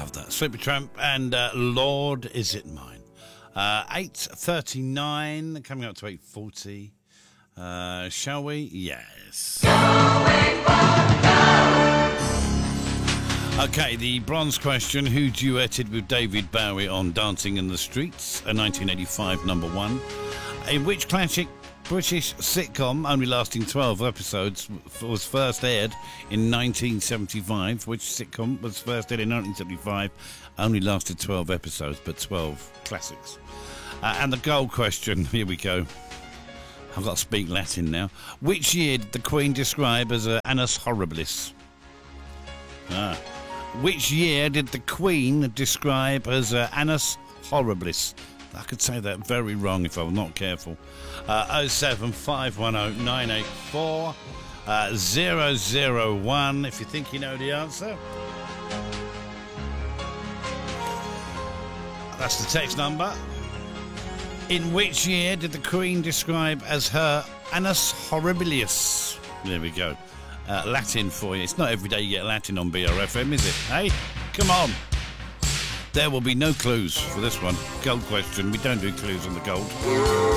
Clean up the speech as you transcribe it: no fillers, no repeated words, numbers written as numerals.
Love that. Supertramp and Lord, Is It Mine? 8:39, coming up to 8:40. Shall we? Yes. Okay, the bronze question. Who duetted with David Bowie on Dancing in the Streets, a 1985 number one? In which classic British sitcom, only lasting 12 episodes, was first aired in 1975? Which sitcom was first aired in 1975, only lasted 12 episodes, but 12 classics? And the gold question, here we go. I've got to speak Latin now. Which year did the Queen describe as Annus Horribilis? Which year did the Queen describe as Annus Horribilis? I could say that very wrong if I was not careful. 07510 984 001 if you think you know the answer. That's the text number. In which year did the Queen describe as her Annus Horribilis? There we go. Latin for you. It's not every day you get Latin on BRFM, is it? Hey, come on. There will be no clues for this one. Gold question. We don't do clues on the gold.